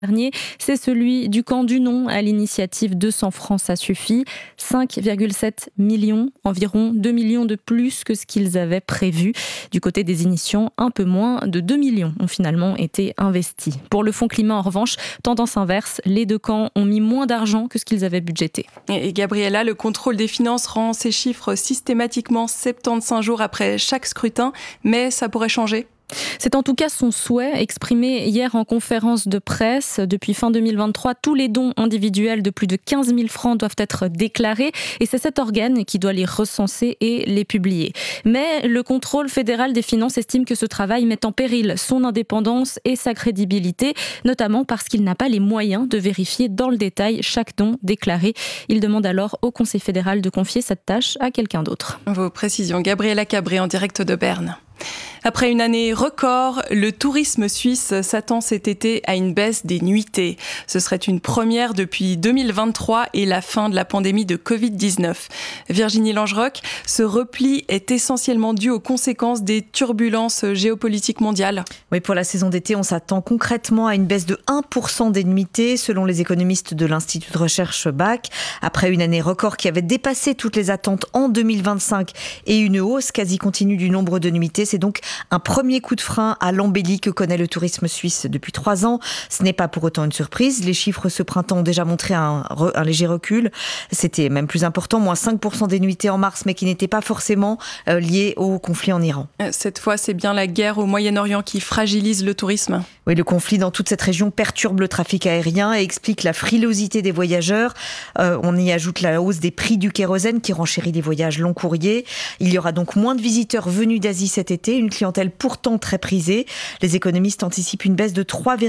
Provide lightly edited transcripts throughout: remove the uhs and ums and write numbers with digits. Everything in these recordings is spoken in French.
Dernier, c'est celui du camp du non à l'initiative 200 francs ça suffit, 5,7 millions, environ 2 millions de plus que ce qu'ils avaient prévu. Du côté des initiants, un peu moins de 2 millions ont finalement été investis. Pour le fonds climat en revanche, tendance inverse, les deux camps ont mis moins d'argent que ce qu'ils avaient budgété. Et Gabriella, le contrôle des finances rend ces chiffres systématiquement 75 jours après chaque scrutin, mais ça pourrait changer. C'est en tout cas son souhait exprimé hier en conférence de presse. Depuis fin 2023, tous les dons individuels de plus de 15 000 francs doivent être déclarés et c'est cet organe qui doit les recenser et les publier. Mais le contrôle fédéral des finances estime que ce travail met en péril son indépendance et sa crédibilité, notamment parce qu'il n'a pas les moyens de vérifier dans le détail chaque don déclaré. Il demande alors au Conseil fédéral de confier cette tâche à quelqu'un d'autre. Vos précisions, Gabriella Cabré en direct de Berne. Après une année record, le tourisme suisse s'attend cet été à une baisse des nuitées. Ce serait une première depuis 2023 et la fin de la pandémie de Covid-19. Virginie Langerock, ce repli est essentiellement dû aux conséquences des turbulences géopolitiques mondiales. Oui, pour la saison d'été, on s'attend concrètement à une baisse de 1% des nuitées, selon les économistes de l'Institut de recherche BAC. Après une année record qui avait dépassé toutes les attentes en 2025 et une hausse quasi continue du nombre de nuitées, c'est donc un premier coup de frein à l'embellie que connaît le tourisme suisse depuis 3 ans. Ce n'est pas pour autant une surprise. Les chiffres ce printemps ont déjà montré un léger recul. C'était même plus important, moins 5% des nuitées en mars, mais qui n'était pas forcément lié au conflit en Iran. Cette fois, c'est bien la guerre au Moyen-Orient qui fragilise le tourisme. Oui, le conflit dans toute cette région perturbe le trafic aérien et explique la frilosité des voyageurs. On y ajoute la hausse des prix du kérosène qui renchérit les voyages long courriers. Il y aura donc moins de visiteurs venus d'Asie cet été, une clientèle pourtant très prisée. Les économistes anticipent une baisse de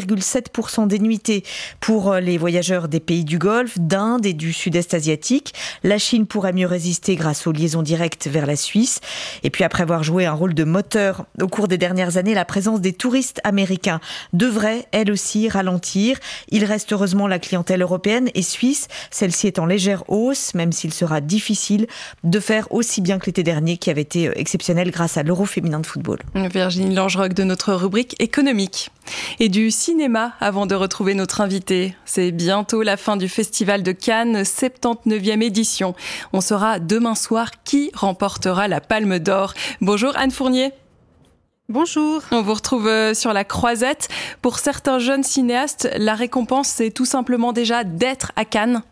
3,7% des nuitées pour les voyageurs des pays du Golfe, d'Inde et du Sud-Est asiatique. La Chine pourrait mieux résister grâce aux liaisons directes vers la Suisse. Et puis après avoir joué un rôle de moteur au cours des dernières années, la présence des touristes américains devrait, elle aussi, ralentir. Il reste heureusement la clientèle européenne et suisse. Celle-ci est en légère hausse, même s'il sera difficile de faire aussi bien que l'été dernier, qui avait été exceptionnel grâce à l'Euro féminin de football. Virginie Langerock de notre rubrique économique. Et du cinéma avant de retrouver notre invité. C'est bientôt la fin du Festival de Cannes, 79e édition. On saura demain soir qui remportera la Palme d'Or. Bonjour Anne Fournier. Bonjour. On vous retrouve sur la Croisette. Pour certains jeunes cinéastes, la récompense, c'est tout simplement déjà d'être à Cannes.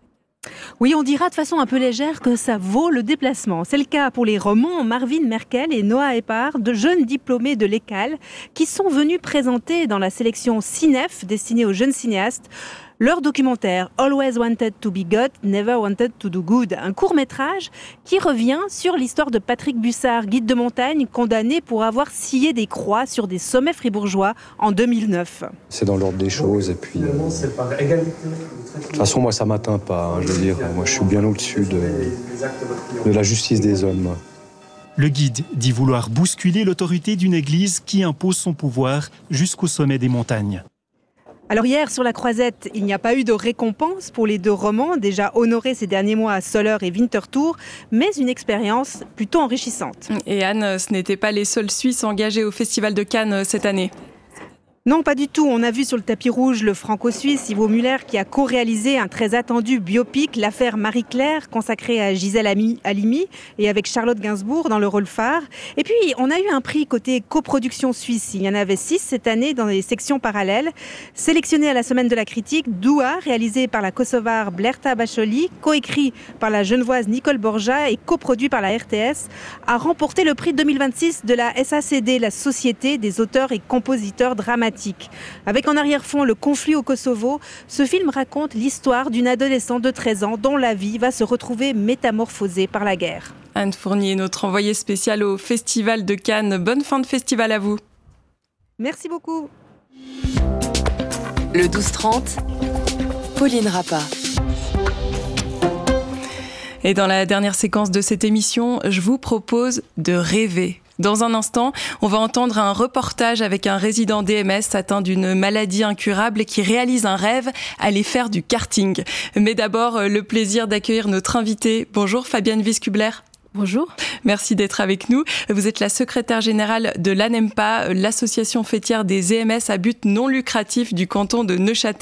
Oui, on dira de façon un peu légère que ça vaut le déplacement. C'est le cas pour les romans Marvin Merkel et Noah Eppard, de jeunes diplômés de l'ECAL, qui sont venus présenter dans la sélection Cinef, destinée aux jeunes cinéastes, leur documentaire Always Wanted to Be God, Never Wanted to Do Good, un court-métrage qui revient sur l'histoire de Patrick Bussard, guide de montagne, condamné pour avoir scié des croix sur des sommets fribourgeois en 2009. C'est dans l'ordre des choses et puis... de toute façon, moi, ça m'atteint pas. Je veux dire, moi, je suis bien au-dessus de la justice des hommes. Le guide dit vouloir bousculer l'autorité d'une église qui impose son pouvoir jusqu'au sommet des montagnes. Alors hier, sur la Croisette, il n'y a pas eu de récompense pour les deux romans, déjà honorés ces derniers mois à Soler et Winterthur, mais une expérience plutôt enrichissante. Et Anne, ce n'étaient pas les seuls Suisses engagés au Festival de Cannes cette année. Non, pas du tout. On a vu sur le tapis rouge le franco-suisse Ivo Müller qui a co-réalisé un très attendu biopic, l'affaire Marie-Claire, consacrée à Gisèle Halimi et avec Charlotte Gainsbourg dans le rôle phare. Et puis, on a eu un prix côté coproduction suisse. Il y en avait 6 cette année dans les sections parallèles. Sélectionné à la Semaine de la Critique, Doua, réalisé par la Kosovare Blerta Bacholi, coécrit par la Genevoise Nicole Borja et coproduit par la RTS, a remporté le prix 2026 de la SACD, la Société des auteurs et compositeurs dramatiques. Avec en arrière-fond le conflit au Kosovo, ce film raconte l'histoire d'une adolescente de 13 ans dont la vie va se retrouver métamorphosée par la guerre. Anne Fournier, notre envoyée spéciale au Festival de Cannes. Bonne fin de festival à vous. Merci beaucoup. Le 12-30, Pauline Rappa. Et dans la dernière séquence de cette émission, je vous propose de rêver. Dans un instant, on va entendre un reportage avec un résident DMS atteint d'une maladie incurable et qui réalise un rêve, aller faire du karting. Mais d'abord, le plaisir d'accueillir notre invité. Bonjour Fabienne Wieskubler. Bonjour. Merci d'être avec nous. Vous êtes la secrétaire générale de l'ANEMPA, l'association fêtière des EMS à but non lucratif du canton de Neuchâtel.